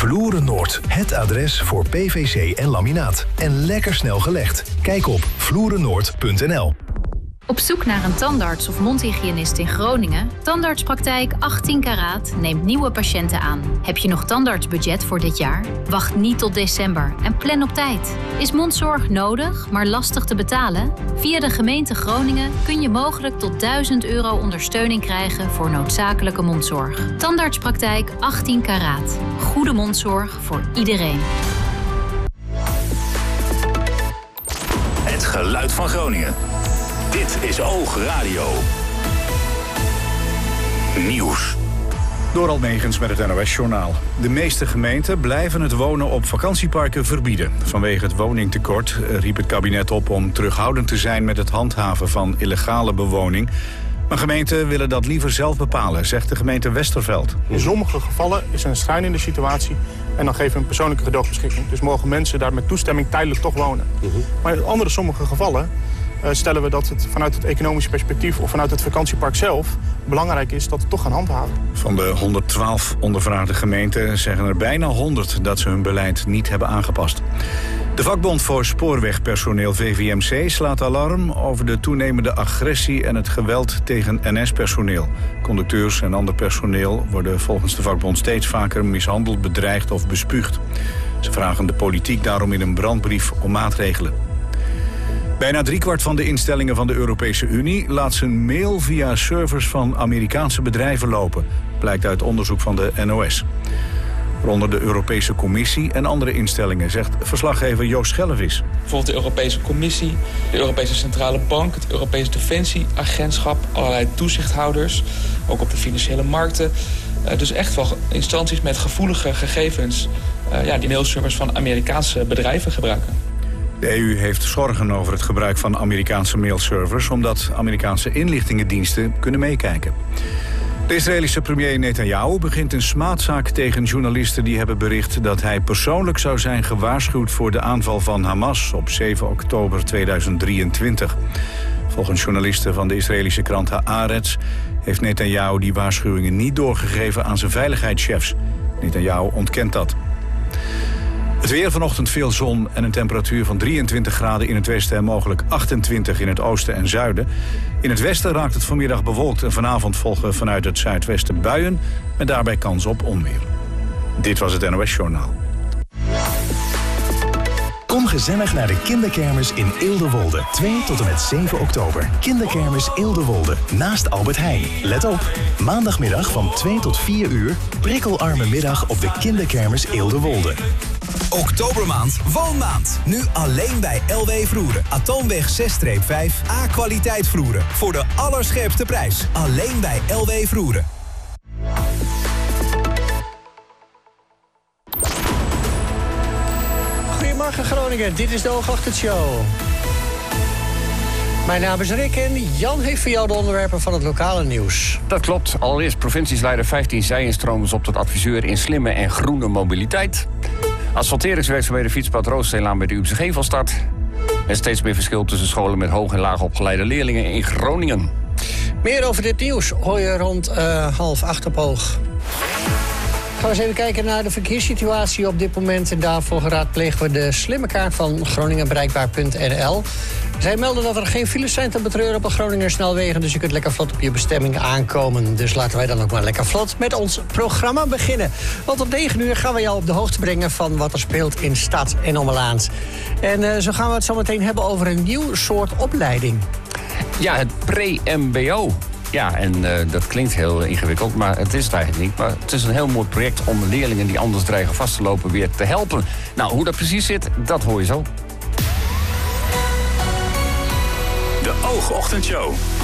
Vloeren Noord, het adres voor PVC en laminaat. En lekker snel gelegd. Kijk op vloerennoord.nl. Op zoek naar een tandarts of mondhygiënist in Groningen? Tandartspraktijk 18 Karaat neemt nieuwe patiënten aan. Heb je nog tandartsbudget voor dit jaar? Wacht niet tot december en plan op tijd. Is mondzorg nodig, maar lastig te betalen? Via de gemeente Groningen kun je mogelijk tot €1000 ondersteuning krijgen voor noodzakelijke mondzorg. Tandartspraktijk 18 Karaat. Goede mondzorg voor iedereen. Het geluid van Groningen. Dit is Oog Radio. Nieuws. Doral Megens met het NOS-journaal. De meeste gemeenten blijven het wonen op vakantieparken verbieden. Vanwege het woningtekort riep het kabinet op om terughoudend te zijn met het handhaven van illegale bewoning. Maar gemeenten willen dat liever zelf bepalen, zegt de gemeente Westerveld. In sommige gevallen is er een schrijnende situatie en dan geven we een persoonlijke gedoogbeschikking. Dus mogen mensen daar met toestemming tijdelijk toch wonen. Maar in andere sommige gevallen stellen we dat het vanuit het economische perspectief of vanuit het vakantiepark zelf belangrijk is dat we het toch gaan handhaven. Van de 112 ondervraagde gemeenten zeggen er bijna 100 dat ze hun beleid niet hebben aangepast. De vakbond voor spoorwegpersoneel VVMC slaat alarm over de toenemende agressie en het geweld tegen NS-personeel. Conducteurs en ander personeel worden volgens de vakbond steeds vaker mishandeld, bedreigd of bespuugd. Ze vragen de politiek daarom in een brandbrief om maatregelen. Bijna driekwart van de instellingen van de Europese Unie laat zijn mail via servers van Amerikaanse bedrijven lopen, blijkt uit onderzoek van de NOS. Waaronder de Europese Commissie en andere instellingen, zegt verslaggever Joost Schellevis. Bijvoorbeeld de Europese Commissie, de Europese Centrale Bank, het Europese Defensieagentschap, allerlei toezichthouders, ook op de financiële markten. Dus echt wel instanties met gevoelige gegevens die mailservers van Amerikaanse bedrijven gebruiken. De EU heeft zorgen over het gebruik van Amerikaanse mailservers, omdat Amerikaanse inlichtingendiensten kunnen meekijken. De Israëlische premier Netanyahu begint een smaadzaak tegen journalisten die hebben bericht dat hij persoonlijk zou zijn gewaarschuwd voor de aanval van Hamas op 7 oktober 2023. Volgens journalisten van de Israëlische krant Haaretz heeft Netanyahu die waarschuwingen niet doorgegeven aan zijn veiligheidschefs. Netanyahu ontkent dat. Het weer vanochtend veel zon en een temperatuur van 23 graden in het westen en mogelijk 28 in het oosten en zuiden. In het westen raakt het vanmiddag bewolkt en vanavond volgen vanuit het zuidwesten buien met daarbij kans op onweer. Dit was het NOS Journaal. Kom gezellig naar de kinderkermis in Eelde-Wolde. 2 tot en met 7 oktober. Kinderkermis Eelde-Wolde, naast Albert Heijn. Let op, maandagmiddag van 2 tot 4 uur... prikkelarme middag op de kinderkermis Eelde-Wolde. Oktobermaand, woonmaand. Nu alleen bij LW Vroeren. Atoomweg 6-5, A-kwaliteit Vroeren. Voor de allerscherpste prijs. Alleen bij LW Vroeren. Goedemorgen Groningen, dit is de Oogochtend-show. Mijn naam is Rick en Jan heeft voor jou de onderwerpen van het lokale nieuws. Dat klopt. Allereerst provincies leiden 15 zij-instromers op tot adviseur in slimme en groene mobiliteit. Asfalteringswerkzaamheden fietspad Roossteenlaan bij de UMCG van start. En steeds meer verschil tussen scholen met hoog en laag opgeleide leerlingen in Groningen. Meer over dit nieuws hoor je rond 7:30 op Oog. Gaan we eens even kijken naar de verkeerssituatie op dit moment. En daarvoor raadplegen we de slimme kaart van groningenbereikbaar.nl. Zij melden dat er geen files zijn te betreuren op de Groninger snelwegen. Dus je kunt lekker vlot op je bestemming aankomen. Dus laten wij dan ook maar lekker vlot met ons programma beginnen. Want om 9 uur gaan we jou op de hoogte brengen van wat er speelt in stad en ommeland. En zo gaan we het zo meteen hebben over een nieuw soort opleiding. Ja, het pre-MBO. Ja, en dat klinkt heel ingewikkeld, maar het is het eigenlijk niet. Maar het is een heel mooi project om leerlingen die anders dreigen vast te lopen weer te helpen. Nou, hoe dat precies zit, dat hoor je zo. De Oogochtendshow.